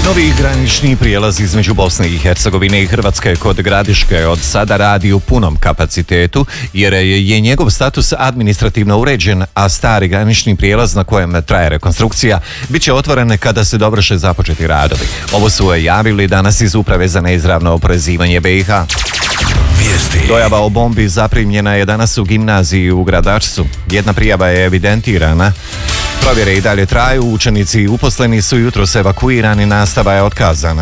Novi granični prijelaz između Bosne i Hercegovine i Hrvatske kod Gradiške od sada radi u punom kapacitetu jer je njegov status administrativno uređen, a stari granični prijelaz na kojem traje rekonstrukcija bit će otvoren kada se dovrše započeti radovi. Ovo su javili danas iz Uprave za neizravno oporezivanje BiH. Dojava o bombi zaprimljena je danas u gimnaziji u Gradačcu. Jedna prijava je evidentirana. Provjere i dalje traju, učenici i uposleni su jutros evakuirani, nastava je otkazana.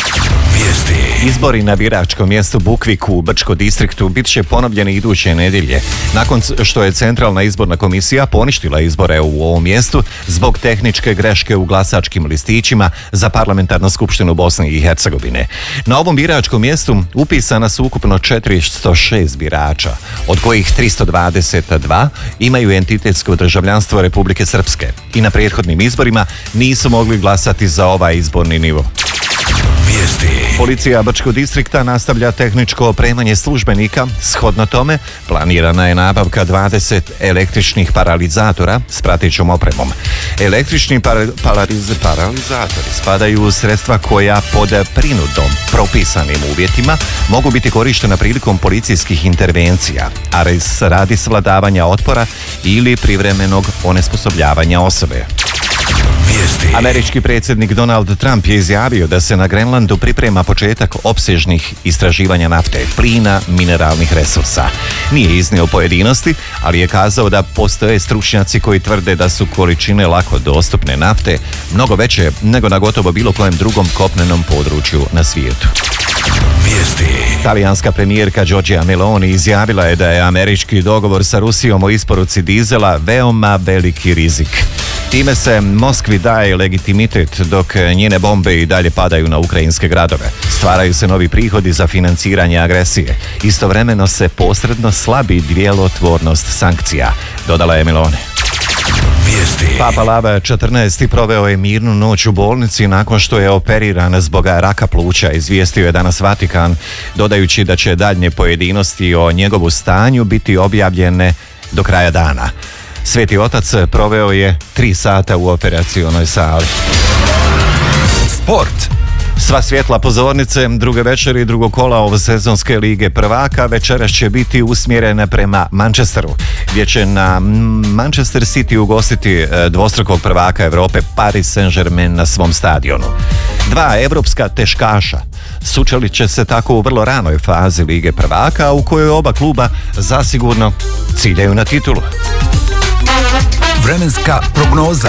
Izbori na biračkom mjestu Bukvik u Brčko distriktu bit će ponovljeni iduće nedjelje, nakon što je Centralna izborna komisija poništila izbore u ovom mjestu zbog tehničke greške u glasačkim listićima za parlamentarnu skupštinu Bosne i Hercegovine. Na ovom biračkom mjestu upisana su ukupno 406 birača, od kojih 322 imaju entitetsko državljanstvo Republike Srpske i na prethodnim izborima nisu mogli glasati za ovaj izborni nivo. Policija Brčkog distrikta nastavlja tehničko opremanje službenika. Shodno tome, planirana je nabavka 20 električnih paralizatora s pratećom opremom. Električni paralizatori spadaju u sredstva koja pod prinudom propisanim uvjetima mogu biti korištena prilikom policijskih intervencija, a radi svladavanja otpora ili privremenog onesposobljavanja osobe. Američki predsjednik Donald Trump je izjavio da se na Grenlandu priprema početak opsežnih istraživanja nafte, plina, mineralnih resursa. Nije iznio pojedinosti, ali je kazao da postoje stručnjaci koji tvrde da su količine lako dostupne nafte mnogo veće nego na gotovo bilo kojem drugom kopnenom području na svijetu. Talijanska premijerka Giorgia Meloni izjavila je da je američki dogovor sa Rusijom o isporuci dizela veoma veliki rizik. Time se Moskvi daje legitimitet dok njene bombe i dalje padaju na ukrajinske gradove. Stvaraju se novi prihodi za financiranje agresije. Istovremeno se posredno slabi djelotvornost sankcija, dodala je Meloni. Papa Lava 14. proveo je mirnu noć u bolnici nakon što je operiran zbog raka pluća, izvijestio je danas Vatikan, dodajući da će daljnje pojedinosti o njegovu stanju biti objavljene do kraja dana. Sveti otac proveo je 3 sata u operacionoj sali. Sport. Sva svjetla pozornice druge večeri i drugog kola ovosezonske lige prvaka večeras će biti usmjerene prema Manchesteru, gdje će na Manchester City ugostiti dvostrukog prvaka Europe Paris Saint-Germain na svom stadionu. 2 evropska teškaša sučelit će se tako u vrlo ranoj fazi lige prvaka, u kojoj oba kluba zasigurno ciljaju na titulu. Vremenska prognoza.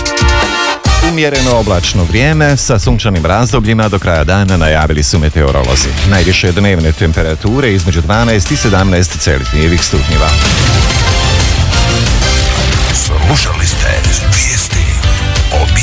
Umjereno oblačno vrijeme sa sunčanim razdobljima do kraja dana, najavili su meteorolozi. Najviše dnevne temperature između 12 i 17 celzijevih stupnjeva.